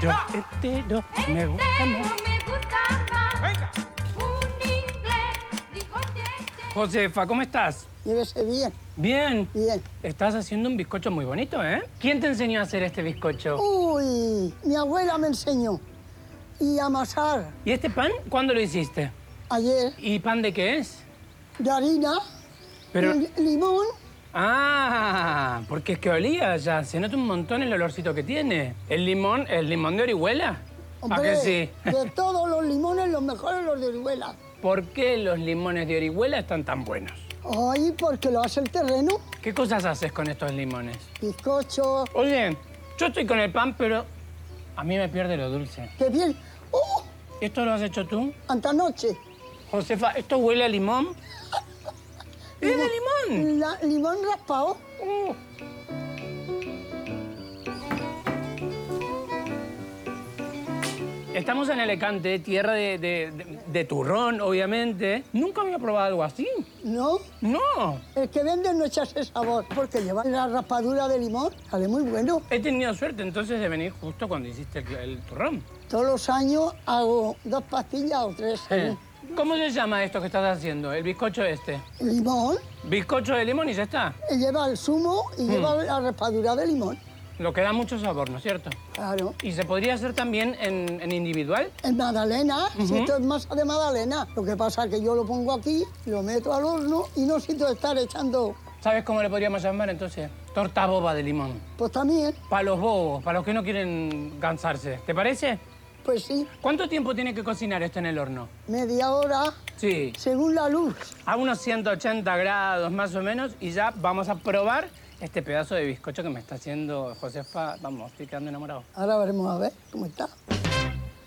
Yo entero me gusta más. Venga. Josefa, ¿cómo estás? Llévese bien, Bien. bien. Estás haciendo un bizcocho muy bonito, ¿eh? ¿Quién te enseñó a hacer este bizcocho? Uy, mi abuela me enseñó. Y amasar ¿Y este pan cuándo lo hiciste? ayer ¿Y pan de qué es? de harina, Pero... limón. Ah, porque es que olía ya. Se nota un montón el olorcito que tiene. ¿El limón de Orihuela? ¿A Hombre, que sí? de todos los limones, los mejores los de Orihuela. ¿Por qué los limones de Orihuela están tan buenos? Ay, porque lo hace el terreno. ¿Qué cosas haces con estos limones? Bizcocho. Oye, yo estoy con el pan, pero a mí me pierde lo dulce. ¡Qué bien! ¡Oh! ¿Esto lo has hecho tú? Antanoche. Josefa, ¿esto huele a limón? ¡Es de limón! Limón raspado. Estamos en Alicante, tierra de turrón, obviamente. Nunca había probado algo así. ¿No? No. El que vende no echa ese sabor, porque lleva la raspadura de limón. Sale muy bueno. He tenido suerte entonces de venir justo cuando hiciste el turrón. Todos los años hago 2 pastillas o 3. ¿Cómo se llama esto que estás haciendo? El bizcocho este. Limón. Bizcocho de limón y ya está. Lleva el zumo y lleva la raspadura de limón. Lo que da mucho sabor, ¿no es cierto? Claro. ¿Y se podría hacer también en individual? En magdalena, si esto es masa de magdalena. Lo que pasa es que yo lo pongo aquí, lo meto al horno y no siento estar echando. ¿Sabes cómo le podríamos llamar entonces? Torta boba de limón. Pues también, Para los bobos, para los que no quieren cansarse. ¿Te parece? pues sí, ¿Cuánto tiempo tiene que cocinar esto en el horno? media hora, Sí, según la luz. a unos 180 grados más o menos y ya vamos a probar este pedazo de bizcocho que me está haciendo Josefa. Vamos, estoy quedando enamorado. Ahora veremos a ver cómo está.